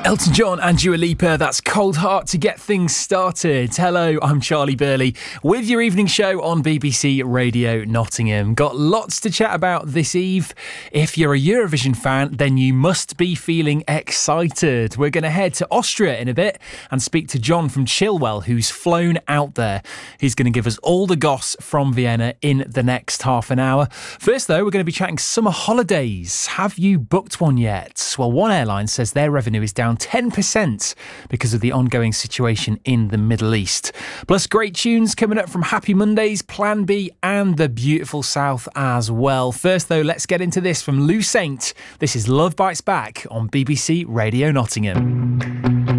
Elton John and Dua Lipa, that's Cold Heart to get things started. Hello, I'm Charlie Burley with your evening show on BBC Radio Nottingham. Got lots to chat about this eve. If you're a Eurovision fan, then you must be feeling excited. We're going to head to Austria in a bit and speak to John from Chilwell, who's flown out there. He's going to give us all the goss from Vienna in the next half an hour. First, though, we're going to be chatting summer holidays. Have you booked one yet? Well, one airline says their revenue is down 10% because of the ongoing situation in the Middle East. Plus great tunes coming up from Happy Mondays, Plan B and the beautiful South as well. First though, let's get into this from Lou Saint. This is Love Bites Back on BBC Radio Nottingham.